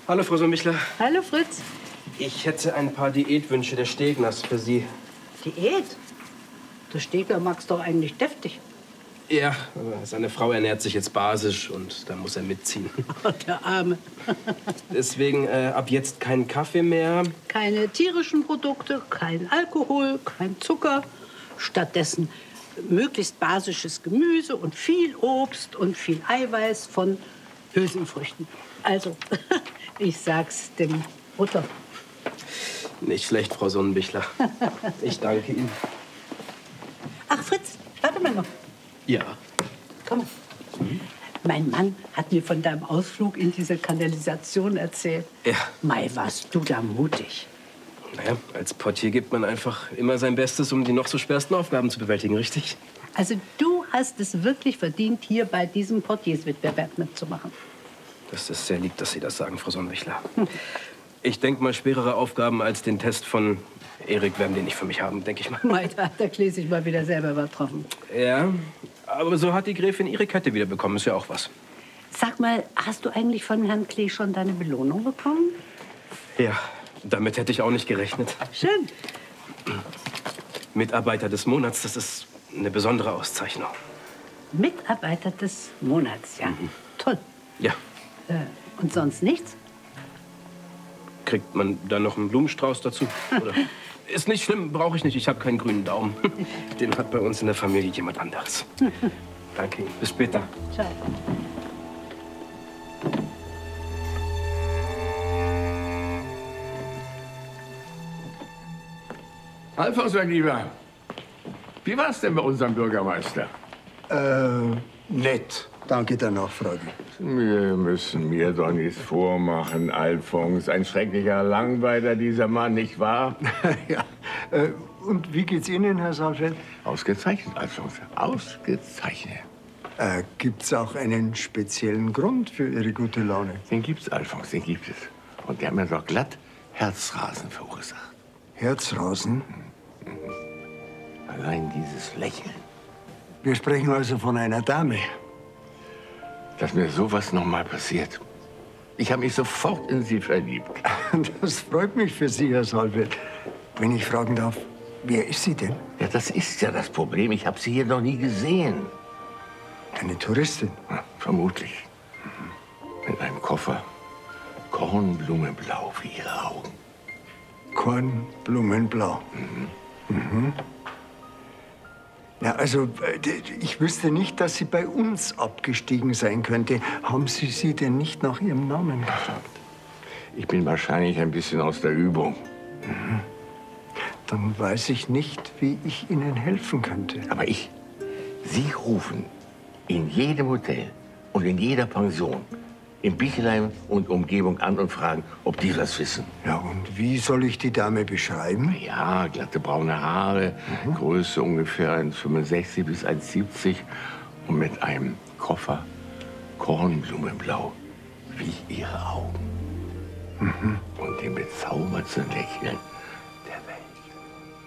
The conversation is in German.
Hallo, Frau Sommichler. Hallo, Fritz. Ich hätte ein paar Diätwünsche der Stegners für Sie. Diät? Der Stegner mag's doch eigentlich deftig. Ja, aber seine Frau ernährt sich jetzt basisch und da muss er mitziehen. Oh, der Arme. Deswegen ab jetzt kein Kaffee mehr. Keine tierischen Produkte, kein Alkohol, kein Zucker. Stattdessen möglichst basisches Gemüse und viel Obst und viel Eiweiß von Hülsenfrüchten. Also, ich sag's dem Butter. Nicht schlecht, Frau Sonnenbichler. Ich danke Ihnen. Ach, Fritz, warte mal noch. Ja. Komm mal. Mein Mann hat mir von deinem Ausflug in diese Kanalisation erzählt. Ja. Mei, warst du da mutig. Naja, als Portier gibt man einfach immer sein Bestes, um die noch so schwersten Aufgaben zu bewältigen, richtig? Also du hast es wirklich verdient, hier bei diesem Portierswettbewerb mitzumachen. Das ist sehr lieb, dass Sie das sagen, Frau Sonnenbichler. Ich denke mal, schwerere Aufgaben als den Test von Erik werden die nicht für mich haben, denke ich mal. Mei, da hat der Klee sich mal wieder selber übertroffen. Ja, aber so hat die Gräfin ihre Kette wieder bekommen. Ist ja auch was. Sag mal, hast du eigentlich von Herrn Klee schon deine Belohnung bekommen? Ja, damit hätte ich auch nicht gerechnet. Schön. Mitarbeiter des Monats, das ist eine besondere Auszeichnung. Mitarbeiter des Monats, ja. Toll. Ja. Und sonst nichts? Kriegt man da noch einen Blumenstrauß dazu? Oder? Ist nicht schlimm, brauche ich nicht. Ich habe keinen grünen Daumen. Den hat bei uns in der Familie jemand anderes. Danke Ihnen. Bis später. Ciao. Alfons, mein Lieber, wie war's denn bei unserem Bürgermeister? Nett. Danke der Nachfrage. Wir müssen mir doch nichts vormachen, Alfons. Ein schrecklicher Langweiler, dieser Mann, nicht wahr? Ja. Und wie geht's Ihnen, Herr Saalfeld? Ausgezeichnet, Alfons. Ausgezeichnet. Gibt's auch einen speziellen Grund für Ihre gute Laune? Den gibt's, Alfons, den gibt es. Und der hat mir doch glatt Herzrasen verursacht. Herzrasen? Allein dieses Lächeln. Wir sprechen also von einer Dame. Dass mir sowas noch mal passiert. Ich habe mich sofort in Sie verliebt. Das freut mich für Sie, Herr Saalfeld. Wenn ich fragen darf, wer ist sie denn? Ja, das ist ja das Problem. Ich habe Sie hier noch nie gesehen. Eine Touristin? Ja, vermutlich. Mit einem Koffer. Kornblumenblau wie Ihre Augen. Kornblumenblau. Mhm. Ja, also, ich wüsste nicht, dass sie bei uns abgestiegen sein könnte. Haben Sie sie denn nicht nach ihrem Namen gefragt? Ich bin wahrscheinlich ein bisschen aus der Übung. Dann weiß ich nicht, wie ich Ihnen helfen könnte. Aber Sie rufen in jedem Hotel und in jeder Pension in Bichelheim und Umgebung an und fragen, ob die was wissen. Ja, und wie soll ich die Dame beschreiben? Ja, glatte braune Haare, Größe ungefähr 1,65 bis 1,70 und mit einem Koffer Kornblumenblau wie Ihre Augen. Und dem bezaubernden Lächeln